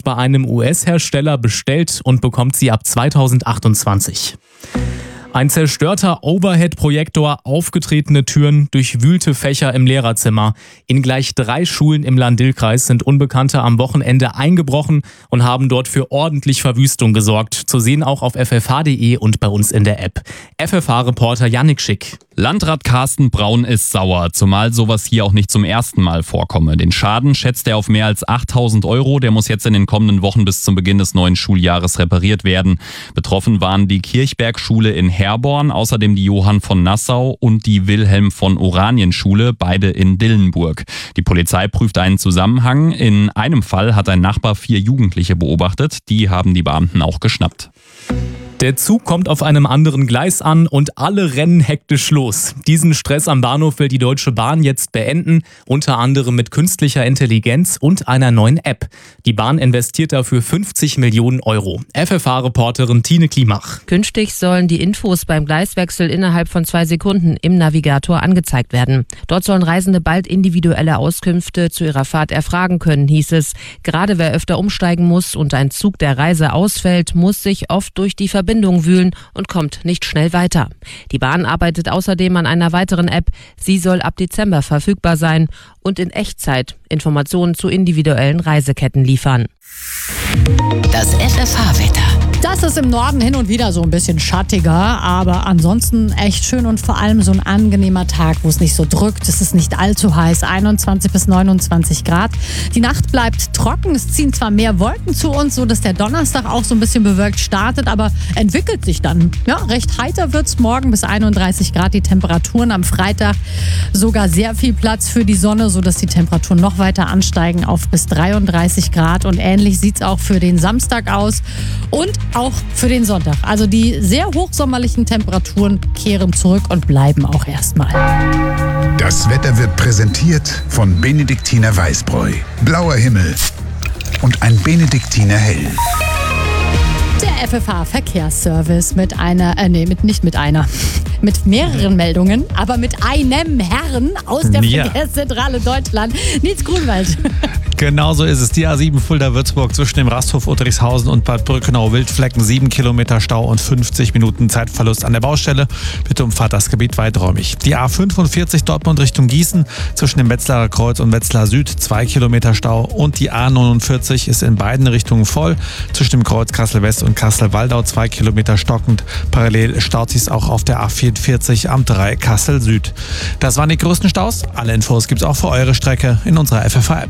bei einem US-Hersteller bestellt und bekommt sie ab 2028. Ein zerstörter Overhead-Projektor, aufgetretene Türen, durchwühlte Fächer im Lehrerzimmer. In gleich 3 Schulen im Lahn-Dill-Kreis sind Unbekannte am Wochenende eingebrochen und haben dort für ordentlich Verwüstung gesorgt. Zu sehen auch auf ffh.de und bei uns in der App. FFH-Reporter Jannik Schick. Landrat Carsten Braun ist sauer, zumal sowas hier auch nicht zum ersten Mal vorkomme. Den Schaden schätzt er auf mehr als 8.000 €. Der muss jetzt in den kommenden Wochen bis zum Beginn des neuen Schuljahres repariert werden. Betroffen waren die Kirchberg-Schule in Herborn, außerdem die Johann von Nassau und die Wilhelm von Oranien-Schule, beide in Dillenburg. Die Polizei prüft einen Zusammenhang. In einem Fall hat ein Nachbar 4 Jugendliche beobachtet. Die haben die Beamten auch geschnappt. Der Zug kommt auf einem anderen Gleis an und alle rennen hektisch los. Diesen Stress am Bahnhof will die Deutsche Bahn jetzt beenden, unter anderem mit künstlicher Intelligenz und einer neuen App. Die Bahn investiert dafür 50 Millionen €. FFH-Reporterin Tine Klimach. Künftig sollen die Infos beim Gleiswechsel innerhalb von 2 Sekunden im Navigator angezeigt werden. Dort sollen Reisende bald individuelle Auskünfte zu ihrer Fahrt erfragen können, hieß es. Gerade wer öfter umsteigen muss und ein Zug der Reise ausfällt, muss sich oft durch die Verbindung wühlen und kommt nicht schnell weiter. Die Bahn arbeitet außerdem an einer weiteren App. Sie soll ab Dezember verfügbar sein und in Echtzeit Informationen zu individuellen Reiseketten liefern. Das FFH-Wetter. Das ist im Norden hin und wieder so ein bisschen schattiger, aber ansonsten echt schön und vor allem so ein angenehmer Tag, wo es nicht so drückt. Es ist nicht allzu heiß, 21 bis 29 Grad. Die Nacht bleibt trocken, es ziehen zwar mehr Wolken zu uns, so dass der Donnerstag auch so ein bisschen bewölkt startet, aber entwickelt sich dann. Ja, recht heiter wird es morgen bis 31 Grad. Die Temperaturen am Freitag sogar sehr viel Platz für die Sonne, sodass die Temperaturen noch weiter ansteigen auf bis 33 Grad. Und ähnlich sieht es auch für den Samstag aus und auch für den Sonntag. Also die sehr hochsommerlichen Temperaturen kehren zurück und bleiben auch erstmal. Das Wetter wird präsentiert von Benediktiner Weißbräu. Blauer Himmel und ein Benediktiner Hell. Der FFH-Verkehrsservice mit mehreren Meldungen, aber mit einem Herrn aus der Verkehrszentrale Deutschland. Nils Grunwald. Genau so ist es. Die A7 Fulda-Würzburg zwischen dem Rasthof Uttrichshausen und Bad Brückenau-Wildflecken. 7 Kilometer Stau und 50 Minuten Zeitverlust an der Baustelle. Bitte umfahrt das Gebiet weiträumig. Die A45 Dortmund Richtung Gießen zwischen dem Wetzlarer Kreuz und Wetzlar Süd. 2 Kilometer Stau. Und die A49 ist in beiden Richtungen voll. Zwischen dem Kreuz Kassel-West und Kassel-Waldau 2 Kilometer stockend. Parallel staut sich auch auf der A44 am 3 Kassel Süd. Das waren die größten Staus. Alle Infos gibt's auch für eure Strecke in unserer FFH-App.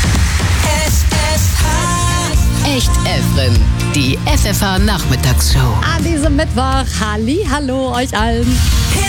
Echt Efren, die FFH-Nachmittagsshow. An diesem Mittwoch, hallo euch allen.